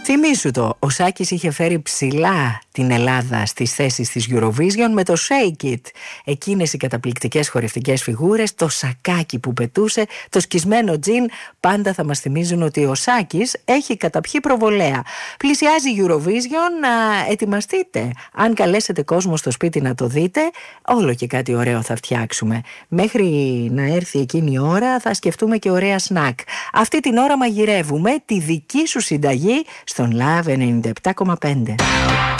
Θυμήσου το, ο Σάκης είχε φέρει ψηλά την Ελλάδα στις θέσεις της Eurovision με το Shake It. Εκείνες οι καταπληκτικές χορευτικές φιγούρες, το σακάκι που πετούσε, το σκισμένο τζιν, πάντα θα μας θυμίζουν ότι ο Σάκης έχει καταπιεί προβολέα. Πλησιάζει η Eurovision, να ετοιμαστείτε. Αν καλέσετε κόσμο στο σπίτι να το δείτε, όλο και κάτι ωραίο θα φτιάξουμε. Μέχρι να έρθει εκείνη η ώρα θα σκεφτούμε και ωραία σνακ. Αυτή την ώρα μαγειρεύουμε τη δική σου συνταγή στον Love 97,5.